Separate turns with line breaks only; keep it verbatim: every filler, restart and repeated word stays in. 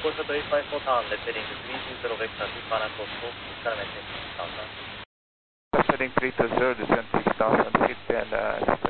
Costa three five four town, let's heading to three two zero Vector, Tipana Costa, Carmen six thousand.
Heading three two zero, descend six thousand feet and uh,